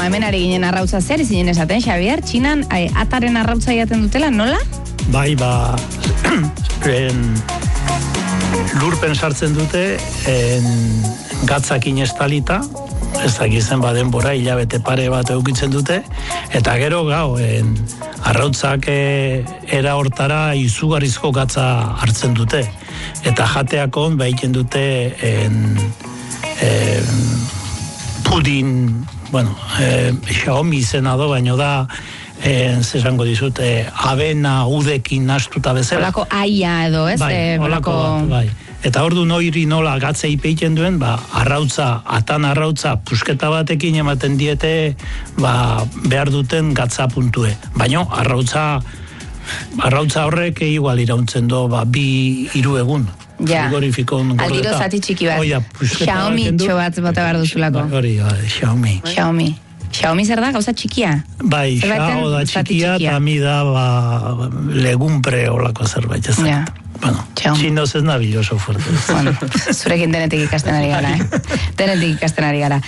hemen ari ginen arrautza zer, izinen esaten, Xabier, Txinan ataren arrautza jaten dutela, nola? Bai, lurpen sartzen dute, gatzakin estalita, ez dakizen denbora, hilabete pare bat eukitzen dute, eta gero arrautzak era hortara izugarrizko gatza hartzen dute. Eta jateakon egiten dute pudin, Xiaomi izena do, baino da, zesango dizut, abena udekin nastuta bezala. Olako aia edo, ez? Bai, olako bat, bai. Eta ordu noiri nola gatza ipeiten duen, atan arrautza pusketa batekin ematen diete, behar duten gatza puntue. Baina arrautza horrek igual irauntzen do, 2-3 egun. Ja, aldiro zati txiki bat. Xiaomi txobat bota behar duzulako. Hori, Xiaomi. Xiaomi zer da, gauza txikia? Bai, Xiao da txikia, eta mi da legumpre olako zerbait, ez da. Bueno, txinoz ez nabil oso fuerte. Bueno, zurekin denetik ikasten ari gara, Denetik ikasten ari gara.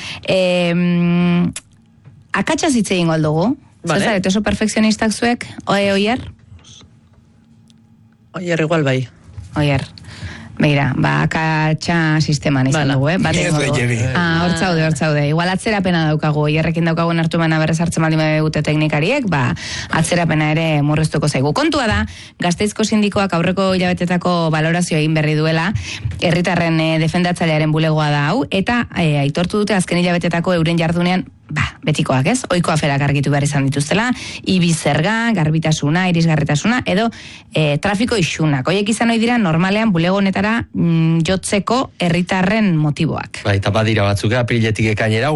Akatsa zitze egingo aldugu? Zaret, oso perfekzionistak zuek? Oier? Oier igual bai. Oier. Begira, akatsa sisteman izan dugu, Hortzaude. Igual atzerapena daukagu, Oierrekin daukagun hartumena berrez hartzen baldin dute teknikariek, atzerapena ere murriztuko zaigu. Kontua da, Gasteizko sindikoak aurreko hilabetetako balorazio egin berri duela, herritarren defendatzailearen bulegoa da hau, eta aitortu dute azken hilabetetako euren jardunean betikoak, ez? Ohiko aferak argitu behar izan dituztela, ibizerga, garbitasuna, irisgarritasuna, edo trafiko isunak. Hoiek izan ohi dira normalean bulego honetara jotzeko herritarren motiboak. Eta badira batzuk, apriletik ekainera,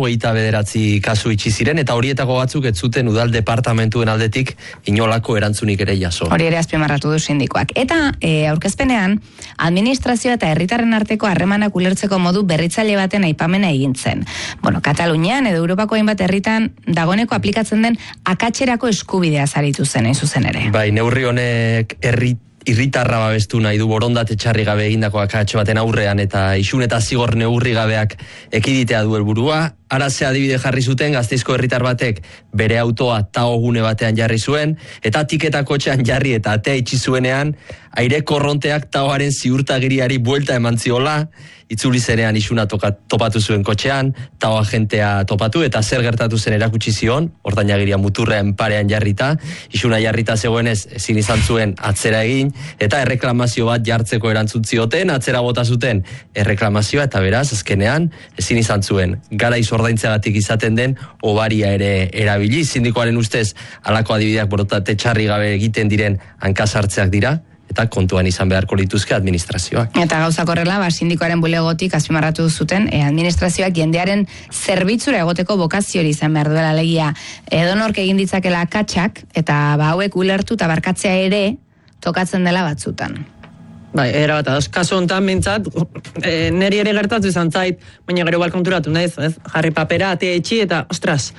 29 kasu itxi ziren, eta horietako batzuk ez zuten udal departamentuen aldetik inolako erantzunik ere jaso. Hori ere azpimarratu du sindikoak. Eta aurkezpenean, administrazioa eta herritarren arteko harremanak ulertzeko modu berritzaile baten aipamena egin zen. Katalunian edo Europako hainbat herritan dagoeneko aplikatzen den akatserako eskubidea saritu zen, hain zuzen ere. Bai, neurri honek irritarra babestu nahi du borondate txarri gabe egindako akatxe baten aurrean eta isun eta zigor neurri gabeak ekiditea du helburua. Arazea adibide jarri zuten, Gasteizko herritar batek bere autoa tao gune batean jarri zuen, eta tiketa kotxean jarri eta atea itxi zuenean, aire korronteak taoaren ziurtagiriari buelta eman ziola, itzuli zenean isuna topatu zuen kotxean, tao agentea topatu, eta zer gertatu zen erakutsi zion, ordainagiria muturrean parean jarrita, isuna jarrita zegoenez ezin izan zuen atzera egin, eta erreklamazio bat jartzeko erantzun zioten, atzera bota zuten erreklamazioa, eta beraz, azkenean, ezin izan zuen garaiz ordaintzeagatik izaten den obaria ere erabili. Sindikoaren ustez halako adibideak borondate txarri gabe egiten diren hankasartzeak dira, eta kontuan izan beharko lituzke administrazioak. Eta gauzak horrela, sindikoaren bulegotik azpimarratu zuten, administrazioak jendearen zerbitzura egoteko bokazioari izan behar duela alegia. Edonork egin ditzakela akatsak, eta hauek ulertu eta barkatzea ere tokatzen dela batzutan. Bai, era bat, kasu honetan bintzat, neri ere gertatu izan zait, baina gero balkonturatu naiz, ez? Jarri papera, atea itxi, eta ostras,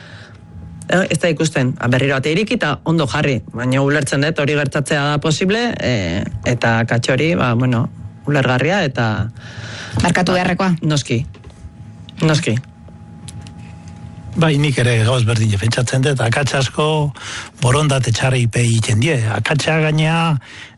ez da ikusten, berriro atea iriki eta ondo jarri, baina ulertzen dut hori gertatzea da posible, eta katxori, ulergarria, eta... Markatu beharrekoa? Noski. Bai, nik ere gauz berdin pentsatzen dut, akatsa asko borondate txarri egiten die. Akatsa gainea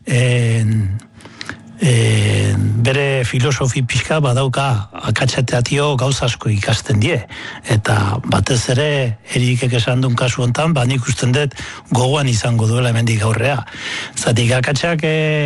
bere filosofi pixka badauka akatsateatio gauz asko ikasten die. Eta batez ere Erikek esan duen kasu hontan, nik usten dut gogoan izango duela hemendik aurrea. Zatik akatsak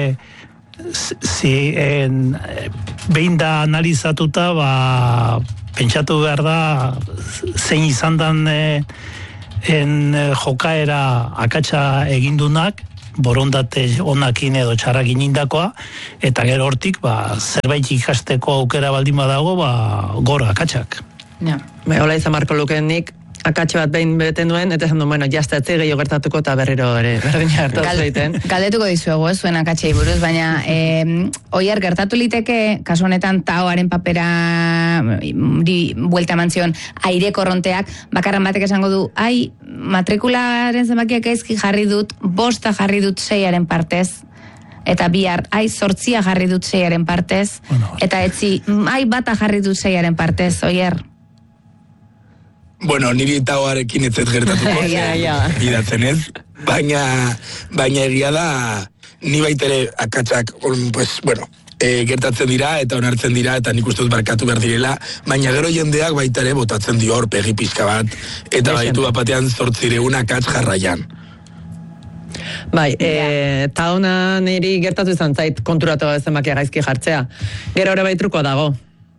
behin da analizatuta, pentsatu behar da zein izan den jokaera akatsa egindunak, borondate onakin edo txarrakin indakoa, eta gero hortik zerbait ikasteko aukera baldin badago, gora akatsak. Hola izan marko lukeen nik, akatxe bat behin beten duen, eta esan duen, jaztatze gehiago gertatuko eta berriro ere, berdina gertatu egiten. Galdetuko dizuegu, zuen akatxei buruz, baina Oier, gertatu liteke, kasu honetan taoaren papera buelta eman zion aire korronteak, bakarran batek esango du, matrikularen zenbakiak gaizki jarri dut, 5 jarri dut 6aren partez, eta bihar, 8 jarri dut 6aren partez, eta etzi, 1 jarri dut 6aren partez, Oier. Bueno, niri taoarekin ez gertatuko, idatzen ez, baina egia da, ni baitere akatsak, pues, bueno, gertatzen dira eta onartzen dira eta nik uste dut barkatu behar direla, baina gero jendeak baitare botatzen dio horpegi pixka bat, eta baitu bapatean 800 akats jarraian. Bai, eta hona niri gertatu izan zait konturatu zenbakia gaizki jartzea. Gero ere baitruko dago.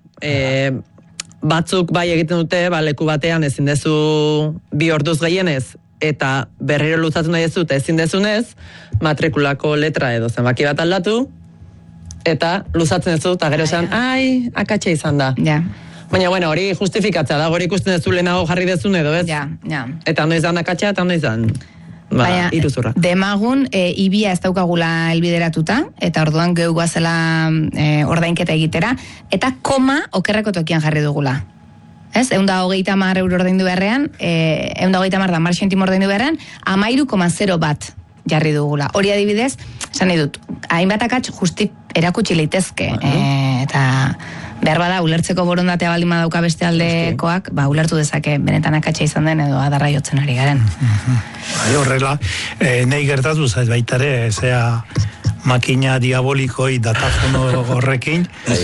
Batzuk bai egiten dute, leku batean ezin dezu 2 orduz gehienez, eta berriro luzatu nahi ez dut ezin dezunez, matrikulako letra edo zenbaki bat aldatu, eta luzatzen ez dut, eta gero esan, akatxe izan da. Ja. Baina, bueno, hori justifikatzea da, hori ikusten ez du lehenago jarri dezun edo, ez? Ja. Eta ondo izan akatxea, eta ondo izan... iruzurra. Demagun, ibia ez daukagula elbideratuta, eta orduan geu guazela ordainketa egitera, eta koma okerreko tokian jarri dugula. Ez? 130 euro ordaindu beharrean, 130 damar xentimo ordaindu beharrean, 13,0 bat jarri dugula. Hori adibidez, esan nahi dut, hainbat akats justik erakutsi leitezke, eta behar bada, ulertzeko borondatea baldin badauka beste aldekoak, ulertu dezake benetan akatsa izan den edo adarra jotzen ari garen. Horrela, nahi gertatu zait baitare, zea makina diabolikoi datafono horrekin,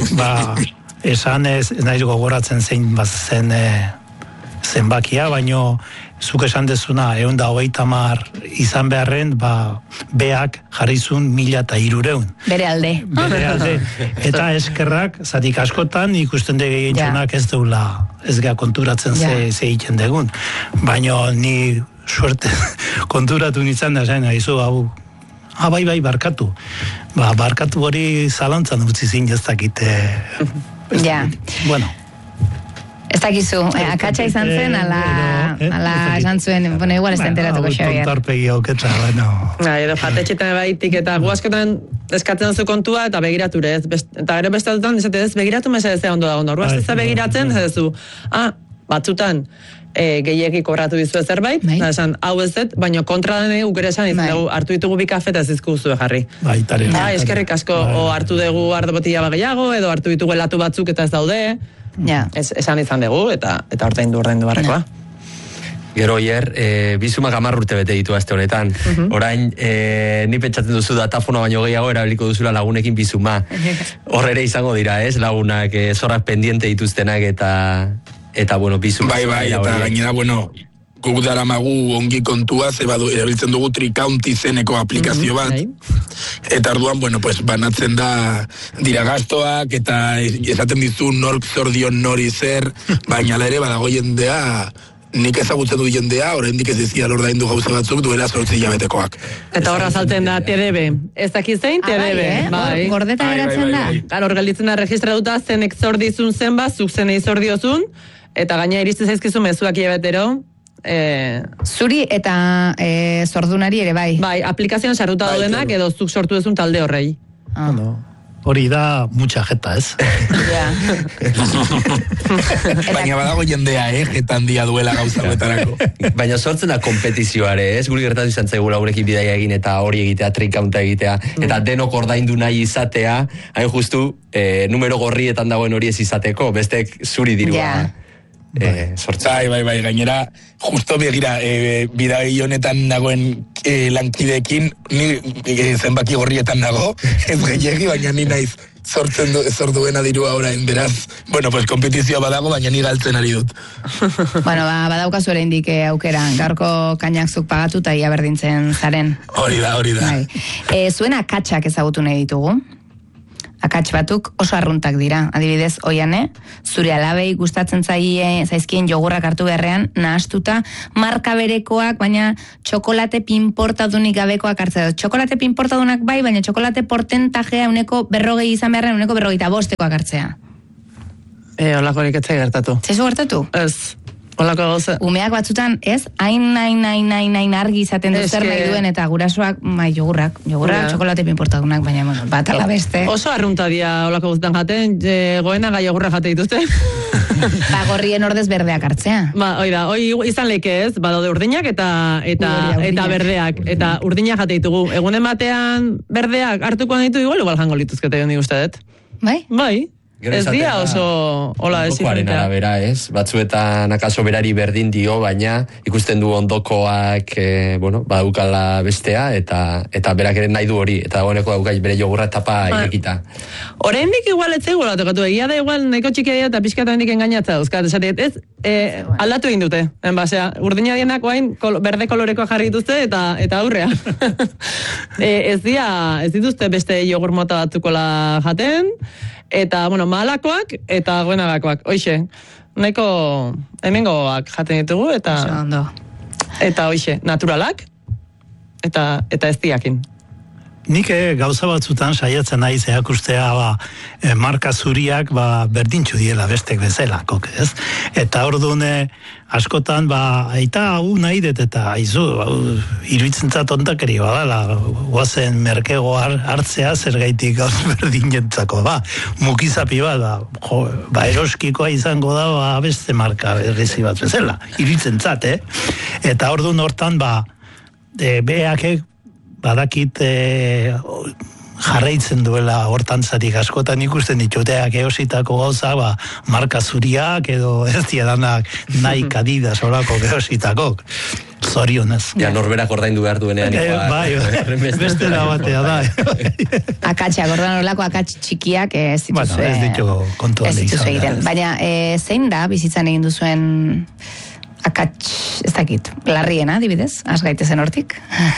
esan ez nahi gogoratzen zein zen zenbakia, baino zuk esan dezuna 130 izan beharren, beak jarrizun 1.300. Bere alde. Eta eskerrak, zatik askotan ikusten de gehientzunak ez deula, ez gea konturatzen ze egiten degun. Baina ni suerte konturatu nintzen da zen, haizu hau, bai, barkatu. Barkatu hori zalantzan utzi zin ez dakite. Bueno. Ez dakizu, akatsa izan zen, ala esan zuen, bueno, igual ez da enteratuko Xabier. Kontarpegi hauketza, bueno. Edo jatetxetan baitik, eta gu askotan eskatzen duzu kontua, eta begirature, eta gero bestatutan, ez begiratu mesedez ondo da ondo. Ez da begiratzen, ez duzu, batzutan, gehiegi kobratu dizu zerbait, da esan, hau ez dut, baina kontra dene gukere esan izan dugu, hartu ditugu bi kafe eta ez dizkuzue jarri. Eskerrik asko, o hartu dugu ardo botila gehiago, edo hartu ditugu elatu batzuk eta ez daude, esan izan dugu, eta ordaindu barrekoa. Gero hier, bizumak 10 urte bete ditu azte honetan. Orain, ni pentsatzen duzu datafono baino gehiago erabiliko duzula lagunekin bizuma. Hor ere izango dira, ez? Lagunak zorrak pendiente dituztenak eta bueno, bizuma. Bai, eta gainera, bueno, guk daramagu ongi kontua, erabiltzen dugu Tricount izeneko aplikazio bat, eta orduan, bueno, pues, banatzen da dira gastoak, eta esaten dizu nork zordion nori zer, baina ere badago jendea, nik ezagutzen du jendea, oraindik ez dizia ordaindu gauza batzuk duela 8 hilabetekoak. Eta horra saltzen da TDB. Ez dakiz zein TDB. Gordeta geratzen da. Hor gelditzen da registratuta zenek zordizun zenba, zuk zenei zordiozun, eta gaina iristen zaizkizu mezuak hilabetero. Zuri eta zordunari ere bai. Bai, aplikazioan sartuta daudenak edo zuk sortu duzun talde horrei. Hori da mucha jeta, ez? Baina badago jendea, jetan dia duela gauza betarako. Baina sortzen da kompetizioare, ez? Guri gertatu izan zaigu laurekin bidaia egin eta hori egitea, Tricounta egitea, eta denok ordaindu nahi izatea, hain justu, numero gorrietan dagoen hori ez izateko, bestek zuri dirua. Bai, gainera, justo begira, bidai honetan nagoen lankideekin, ni zenbaki gorrietan nago, ez gehiagi, baina ni naiz zorduena dirua orain, beraz, bueno, pues kompetizioa badago, baina ni galtzen ari dut. Bueno, badaukazu ere indik aukera, gaurko kainak zuk pagatu eta ia berdintzen zaren. Hori da. Zuen akatsak ezagutu nahi ditugu. Akats batuk oso arruntak dira. Adibidez, oiane, zure alabei gustatzen zaizkien jogurrak hartu beharrean, nahastuta, marka berekoak, baina txokolate pinportadunik gabekoak hartzea. Txokolate pinportadunak bai, baina txokolate portentajea 140 izan beharrean 145 hartzea. Olakorik etzai gertatu. Zezu gertatu? Ez. Olako gauza. Umeak batzutan, ez? Hain argi izaten du zer nahi duen, eta gurasoak, jogurrak, txokolate pinportadunak, baina bat ala beste. Oso arrunta dia olako guztan jaten, goena gai jogurrak jate dituzte. Gorrien ordez berdeak hartzea. Hoi izan leke ez, badaude urdinak eta berdeak, eta urdinak jate ditugu. Egunen batean berdeak hartuko ditu igual jango lituzkete joan diguztedet. Bai? Bai. Ez dia oso hola ondokoaren arabera, ez? Batzuetan akaso berari berdin dio, baina ikusten du ondokoak, badukala bestea, eta berak ere nahi du hori, eta dagoeneko daukai bere jogurra etapa irekita. Oraindik igual ez zegoela tokatu, egia da igual nahiko txikia dira eta pixkatu hendik engainatza dauzkat, esatet, ez? Aldatu egin dute, enbasea, urdina dienak guain berde kolorekoa jarri dituzte eta aurrea. Ez dituzte beste jogur mota batzukola jaten, eta, malakoak eta goenagakoak, hoxe, nahiko hemengoak jaten ditugu, eta hoxe, naturalak, eta ez diakin. Nik gauza batzutan saiatzen naiz erakustea marka zuriak berdintxu diela bestek bezalakok, ez? Eta orduan askotan aita hau nahi dut eta iruditzen zat ontakeri badala, guazen merkego hartzea zergaitik gauz berdinentzako, mukizapi bat, eroskikoa izango da beste marka berrizi bat bezala, iruditzen zat, Eta orduan hortan beakek badakit jarraitzen duela hortantzatik askotan ikusten dituteak eositako gauza, marka zuriak edo ez diadanak Nike, Adidas horako eositakok. Zorionez. Ja, norberak ordaindu behar duenean. Beste da batea da. Akatxak, ordan horlako akatx txikiak ez dituzu. Ez ditu kontu egiten. Baina, zein da bizitzan egin duzuen akatx, ez dakit, larriena, dibidez, az gaitezen hortik?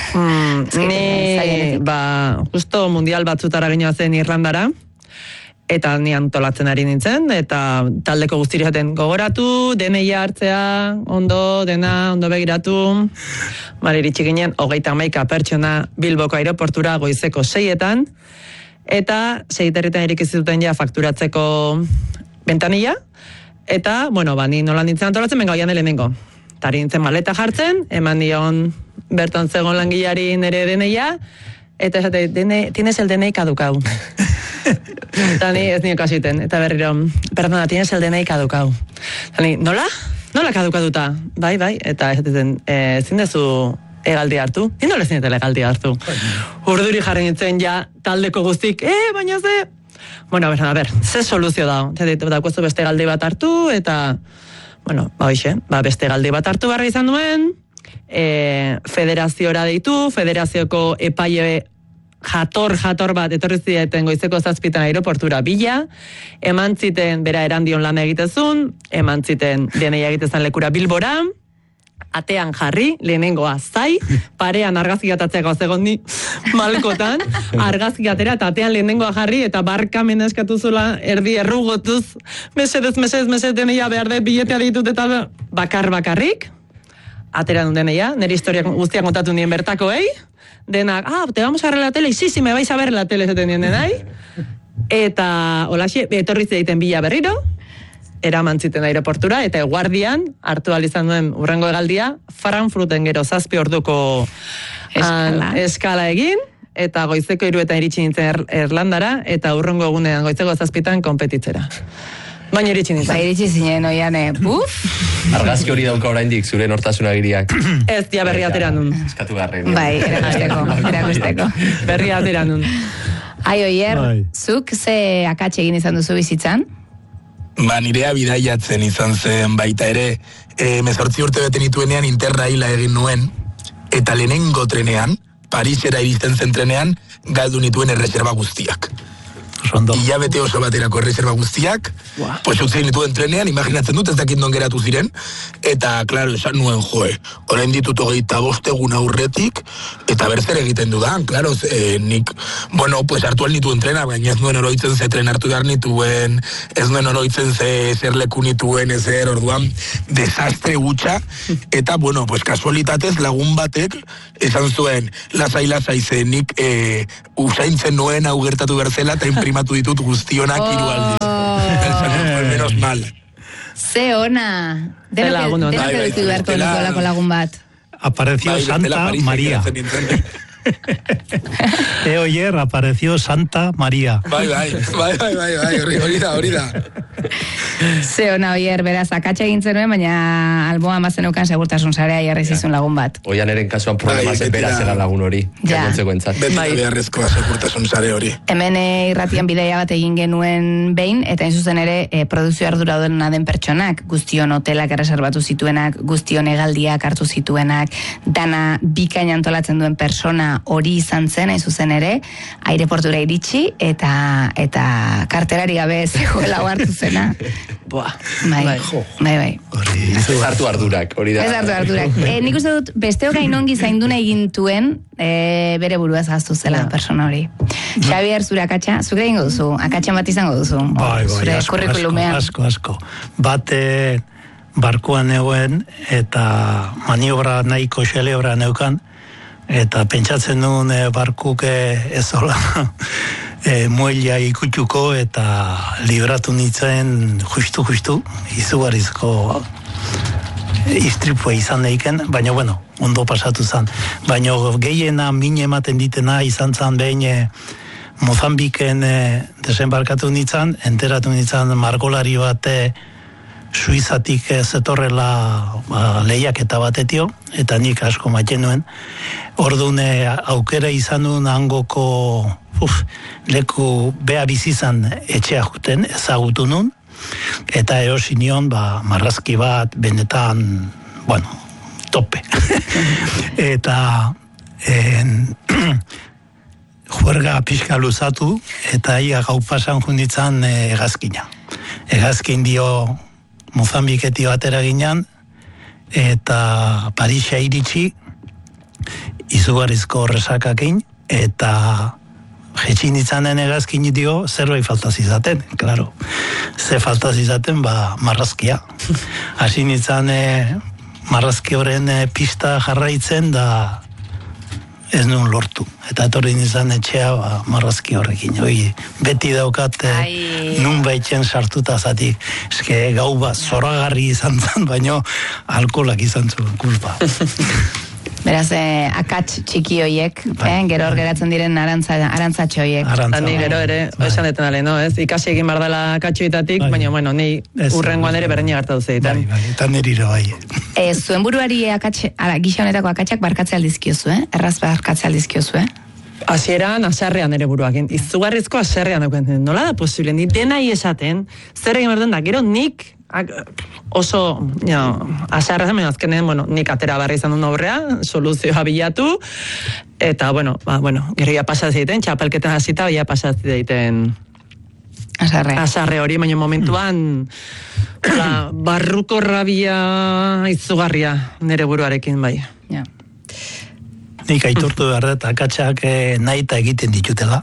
Justo mundial batzutara ginoazen Irlandara, eta ni antolatzen ari nintzen, eta taldeko guztiri jaten gogoratu, deneia hartzea, ondo begiratu, iritsi ginen, 31 pertsona Bilboko aireportura goizeko 6etan, eta 6 irikizituten ja fakturatzeko ventanilla, eta, ni nola nintzen antolatzen, benga oian lehenengo. Tari nintzen maleta jartzen, eman dion bertan zegoen langilari nere deneia, eta esate, tienes el DNI kadukau. Eta ni ez nio kasiten, eta berriro, perdona, tienes el DNI kadukau. Eta ni, nola? Nola kadukatuta? Bai, eta esaten, ezin dezu egaldi hartu? Ni nola ezin egaldi hartu? Urduri jarri nintzen ja taldeko guztik, baina ze... a ber, ze soluzio da, dakuezu beste galdi bat hartu, eta, beste galdi bat hartu barra izan duen, federaziora deitu, federazioko epaile jator bat etorri zieten goizeko 7 aireportura bila, eman ziten bera erandion lan egitezun, eman ziten deneia egitezan lekura Bilbora, atean jarri, lehenengoa zai, parean argazki gatatzeko zegoen ni malkotan, argazki gatera eta atean lehenengoa jarri eta barkamen eskatu zula erdi errugotuz, mesedez deneia behar dut biletea ditut eta bakarrik, atera duen deneia, nire historia guztiak kontatu nien bertakoei, denak, te vamos a ver la tele, sí, me vais a ver la tele, zaten nien denai, eta holaxe, etorri zeiten bila berriro, eraman ziten aireportura, eta guardian hartu izan duen urrengo egaldia, Frankfurten gero 7 orduko eskala egin, eta goizeko 3 iritsi nintzen Irlandara, eta urrengo egunean goizeko 7 konpetitzera. Baina iritsi nintzen. Iritsi zinen, oian, buf! Argazki hori dauka oraindik zure nortasuna giriak. Ez, ja berri atera nun. Eskatu garren. Bai, erakusteko. Berri atera nun. Ai, Oier, zuk ze akatxe egin izan duzu bizitzan? Nirea bidaiatzen izan zen baita ere, 18 urte bete nituenean Interraila egin nuen, eta lehenengo trenean, Parisera iristen zen trenean, galdu nituen erreserba guztiak. Ilabete oso baterako erreserba guztiak, pues utzi nituen trenean, imaginatzen dut ez dakit non geratu ziren, eta, klaro, esan nuen, orain ditut 25 egun aurretik, eta berzer egiten dudan, klaro, nik, pues hartu nituen trena, baina ez nuen oroitzen ze tren hartu behar nituen, ez nuen oroitzen ze zer leku nituen, ezer, orduan, desastre gutxa, eta, pues kasualitatez lagun batek, esan zuen, lasai zenik, usaintzen nuen hau gertatu berzela, eta imprimatu ditut guztionak 3 aldiz. Menos mal. Ze ona. Denok edutu beharko nitolako lagun bat. Apareció Santa María. Oyer apareció Santa María. Bai, hori da. Ze ona, Oier, beraz, akatsa egin zenuen, baina alboan bazeneukan segurtasun sarea jarri zizun lagun bat. Oian eren kasuan problema zepera zela lagun hori. Ja. Beti da beharrezkoa segurtasun sare hori. Hemen irratian bidaia bat egin genuen behin, eta in zuzen ere produzio arduraduna den pertsonak, guztion hotelak erreserbatu zituenak, guztion hegaldiak hartu zituenak, dana bikain antolatzen duen persona hori izan zen, in zuzen ere, aireportura iritsi, eta karterari gabe zegoela hartu zena. Buah. Bai. Ez hartu ardurak, hori da. Ez hartu ardurak. Nik uste dut, besteok gainongi zainduna egintuen, bere buruaz gaztu zela persona hori. Xabier, zure akatsa, zure egingo duzu, akatsan bat izango duzu. Bai, zure kurrikulumean. Asko. Bate barkuan neuen eta maniobra nahiko xelebra neukan, eta pentsatzen nuen barkuk ez hola muelia ikutxuko eta libratu nintzen justu, izugarrizko istripua izan eiken, baina bueno, ondo pasatu zen. Baina gehiena min ematen ditena izan zen behin Mozambiken desembarkatu nintzen, enteratu nintzen margolari bat Suizatik zetorrela lehiaketa batetio, eta nik asko maiten nuen. Orduan aukera izan nuen hangoko leku beha bizizan etxea juten, ezagutu nuen, eta erosi nion marrazki bat benetan, tope. Eta juerga pixka luzatu, eta ia gau pasan junditzan hegazkina. Hegazkin dio Mozambiketi batera ginen, eta Parisa iritsi, izugarrizko horrezakakin, eta jetxin ditzanen hegazkin dio, zerbait faltaz izaten, klaro. Ze faltaz izaten, marrazkia. Hasi nintzen marrazki horren pista jarraitzen, da ez nuen lortu. Eta etorri nizan etxea marrazki horrekin. Beti daukat nun baitzen sartuta zatik. Eske gau bat zoragarri izan zen, baino alkoholak izan zuen kulpa. Beraz, akats txiki hoiek, gero hor geratzen diren arantzatxo hoiek. Ni gero ere, esan deten ale, no? Ikasi egin bar dela akatxoitatik, baina, ni urrengoan ere berdina gertatu zeiten. Bai, eta nirira bai. Zuen buruari gisa honetako akatsak barkatze aldizkiozu, erraz barkatze aldizkiozu, Hasieran, aserrean ere buruakin. Izugarrizko aserrean dauken. Nola da posible? Ni denai esaten, zer egin behar den da, gero nik oso aserra zen, azkenen, nik atera barri izan duen aurrea, soluzioa bilatu, eta, gero ya pasatzen egiten, txapelketan hasita, ya pasatzen egiten asarre hori, baina momentuan barruko rabia izugarria nire buruarekin, bai. Nik aitortu behar dut, akatsak nahita egiten ditutela.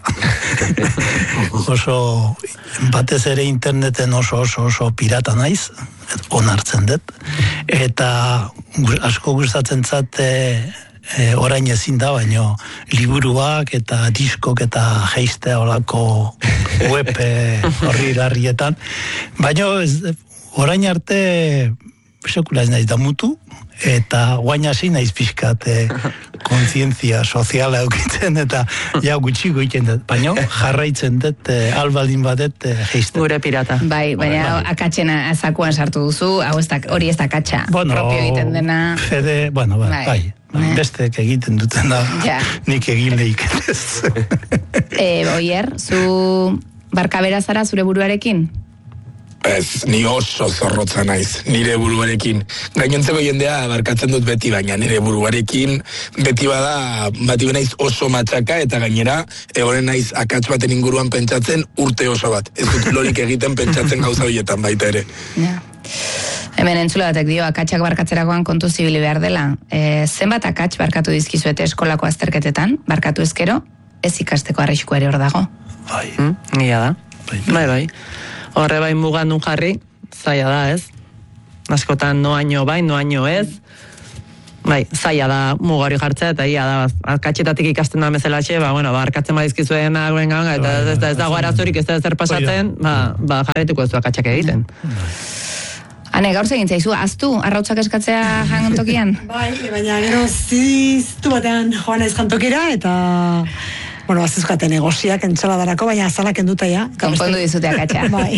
Oso, batez ere interneten oso pirata naiz, onartzen dut. Eta asko gustatzen zat orain ezin da, baino liburuak eta diskok eta jeiste olako web horri larrietan. Baino orain arte sekula ez naiz damutu, eta guain hasi naiz pixkat kontzientzia soziala eukitzen, eta gutxiko egiten dut, baina jarraitzen dut albaldin badet jeiste. Gure pirata. Bai, baina akatxena azakuan sartu duzu, hori ez da akatxa, propio egiten dena. Fede, bai. Bestek egiten dutena, nik egin lehiketez. Oier, zu barkabera zara zure buruarekin? Ez, ni oso zorrotza naiz, nire buruarekin. Gainontzeko jendea barkatzen dut beti, baina nire buruarekin beti bati naiz oso matxaka, eta gainera, egoren naiz akats baten inguruan pentsatzen urte oso bat. Ez dut lorik egiten pentsatzen gauza horietan baita ere. Hemen entzule batek dio, akatsak barkatzerakoan kontu zibili behar dela. Zenbat akats barkatu dizkizuete eskolako azterketetan, barkatu ezkero, ez ikasteko arrisku ere hor dago. Bai. Nia da. Bai. Horre bai mugan nun jarri, zaila da, ez? Askotan noaino bai, noaino ez. Bai, zaila da muga hori jartzea, eta ia da, akatxetatik ikasten da mezelatxe, arkatzen badizkizuen aguen ganga, eta ez dago arazorik ez da zer pasatzen, jarretuko ez du akatxak egiten. Hane, gaur zegin zaizu, aztu, arrautzak eskatzea jantokian? Bai, baina gero ziztu batean joan ez jantokira, eta... Bueno, azizkaten egoziak entzaladarako, baina azalak enduta ja. Konpondu dizute akatxa. Bai.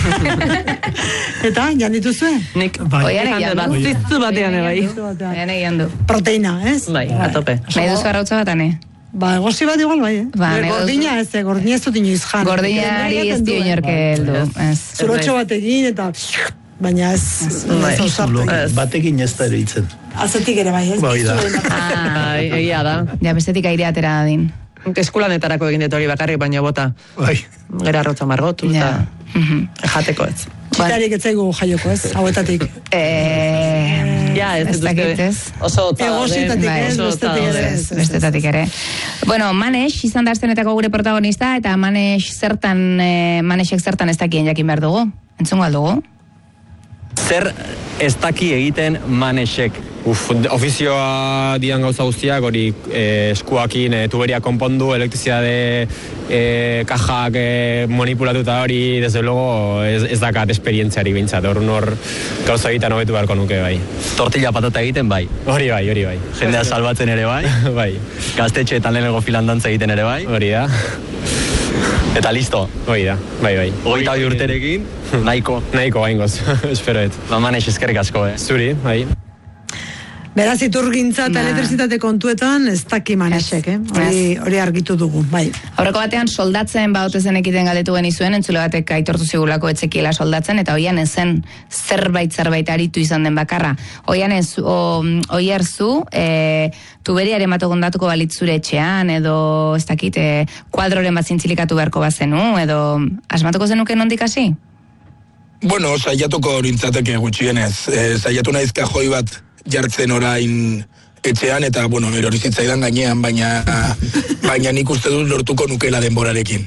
Eta, jan dituzue? Nik, Oianek jandu. ziztu batean, bai. Oianek jandu. Proteina, ez? Bai, atope. Nahi duzu arrautza bat, ane? Ba, egozi bat igual, bai, Ba, nahi gordina ez, gordina ez dut inoiz jan. Gordinari ez dio inorke heldu. Zurotxo batekin, eta... Baina ez... Zulo, batekin ez da ereitzen. Azetik ere bai, ez? Bai da. Bai, egia da. Ja, bestetik aire atera dadin. Eskulanetarako egin dut hori bakarrik, baina bota. Bai. Gera arrotza margotu, Ja. eta jateko ez. Txitarik etzaigu jaioko, ez? Hauetatik. Ja, ez dakit ez. Oso hotza da, Egositatik bai, ez, oso hotza bestetik daude. ere ez. Bestetatik ere. Bueno, Manex izan da astenetako gure protagonista, eta Manexek zertan ez dakien jakin behar dugu. Entzungo aldugu? Zer ez daki egiten Manexek? Ofizioa dian gauza guztiak, hori eskuakin tuberia konpondu, elektrizidade kajak manipulatuta hori, desde luego ez dakat esperientziari bintzat, hor gauza egiten hobetu beharko nuke, bai. Tortilla patata egiten, bai. Hori bai. Jendea salbatzen ere, bai. Bai, Gaztetxeetan lehenengo filan dantza egiten ere, bai. hori da. Eta listo. Hori da, bai. 22 urterekin, nahiko. Nahiko gaingoz, esperoet. Ba, Manex eskerrik asko, Zuri, bai. Beraz, iturgintza eta elektrizitate kontuetan ez daki Manexek, hori argitu dugu, bai. Aurreko batean soldatzen baotezen ekiten galdetu genizuen, entzule batek aitortu zigulako etzekiela soldatzen, eta oian ezen zerbait aritu izan den bakarra. Oian ez, oierzu, tuberiaren bat egondatuko balitzure etxean, edo ez dakit, kuadroren bat zintzilikatu beharko bazenu, edo asmatuko zenuke nondik hasi? Bueno, saiatuko horintzateke gutxienez. Saiatu naiz kajoi bat jartzen orain etxean, eta, bueno, erori zitzaidan gainean, baina nik uste dut lortuko nukela denborarekin.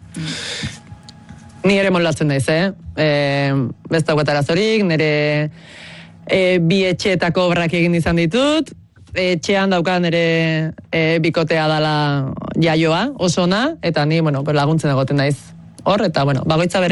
Ni ere molatzen naiz, ez daukat arazorik, nire bi etxeetako obrak egin izan ditut, etxean daukan nire bikotea dala jaioa, osona, eta ni, bueno, laguntzen egoten naiz hor, eta, bueno, bagoitza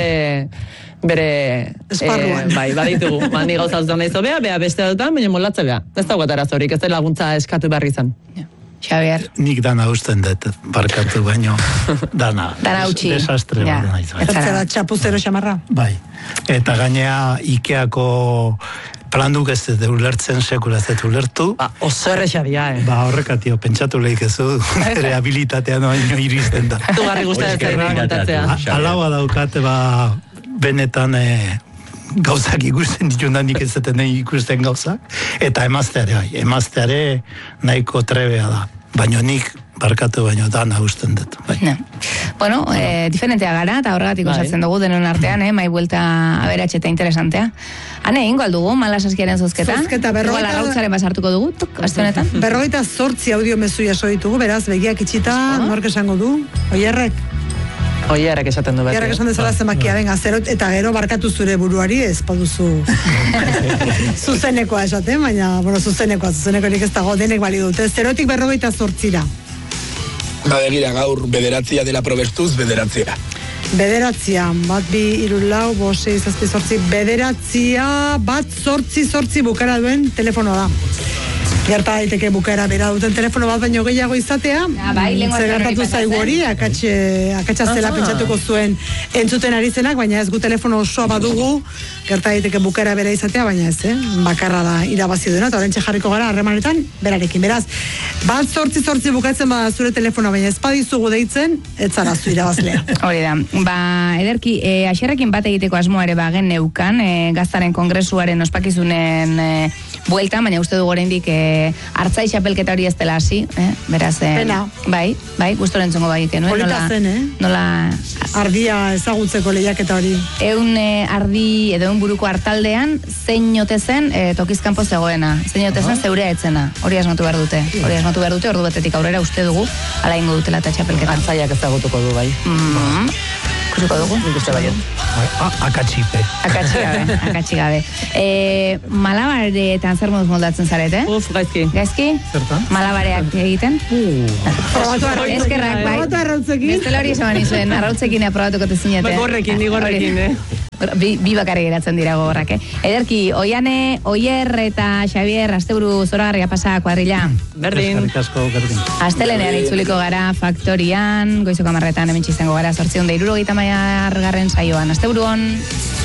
bere esparruan. Bai, baditugu. Ni gauza zuzen naiz obea, bea beste dutan, baina molatze bea. Ez daukat arazorik, ez da laguntza eskatu behar izan. Xabier. Nik dana usten dut, barkatu baino, dana. Dana utzi. Desastre Ja. bat naiz, bai. Ez zera txapuzero xamarra. Bai, eta gainea Ikeako planduk ez dut ulertzen, sekula ez dut ulertu. Oso erresa dia, Ba, horrekatio, pentsatu lehik ez du, ere habilitatea noaino iristen da. Tu garri guztia ez da kontatzea. Alaua daukate, ba, benetan gauzak ikusten ditunan nik ez duten ikusten gauzak, eta emazteare nahiko trebea da, baina nik barkatu baino dana usten dut. Bai. No. Bueno, diferentea gara, eta horregatik osatzen dugu denon artean, mai buelta aberatxe eta interesantea. Hane, ingo aldugu, Malasaskiaren zozketa. Zozketa, Igual arrautzaren basartuko dugu, aste honetan. 48 audio mezu jaso ditugu, beraz, begiak itxita, nork esango du, Oierrek. Oierrek esaten du beti. Oierrek esan dezala zenbakia, venga, zerot, eta gero barkatu zure buruari, ez paduzu zuzenekoa esaten, baina, bueno, zuzenekorik ez dago, denek bali dute, 0tik 48ra. Ba, begira, gaur bederatzia dela probestuz, bederatzia. Bederatzia, bat, 2, 3, 4, 5, 6, 7, 8, bederatzia, bat, 8 bukara duen telefono da. Gerta daiteke bukaera bera duten telefono bat baino gehiago izatea. Bai, lengua zer gertatu zaigu hori, akatsa zela pentsatuko zuen entzuten ari zenak, baina ez gu telefono osoa badugu, gerta daiteke bukaera bera izatea, baina ez, bakarra da irabazi duena, eta horrentxe jarriko gara harremanetan berarekin. Beraz, bat 8 bukatzen bada zure telefono, baina ez badizugu deitzen, ez zara zu irabazlea. Hori da, ba, ederki, Aixerrekin bat egiteko asmoa ere bagen neukan, gaztaren kongresuaren ospakizunen bueltan, baina uste dugu oraindik hartzai xapelketa hori ez dela hasi, beraz, Pena. bai, gustora entzongo bai genuen, Polita zen, nola ardia ezagutzeko lehiaketa hori. Eun ardi edo eun buruko hartaldean zein ote zen tokizkanpo zegoena, zein ote zen zeurea etzena, hori asmatu behar dute, ordu batetik aurrera uste dugu, ala ingo dutela eta xapelketa. Hartzaiak ezagutuko du, bai. Kusiko dugu? Nik uste baiet. Akatxipe. Akatsi gabe. Malabareetan zer moduz moldatzen zarete? Gaizki. Gaizki? Zertan? Malabareak egiten? Eskerrak, bai. Probatu arrautzekin. Bestela hori esan izuen, arrautzekin aprobatuko tezinete. Bai, gorrekin. Bi bakarrik geratzen dira gogorrak, Ederki, Oier eta Xavier, asteburu zoragarria pasa kuadrilla. Berdin. Eskerrik asko, berdin. Astelenean itzuliko gara Faktorian, goizoko 10:00 hemen izango gara 860 saioan. Asteburu on.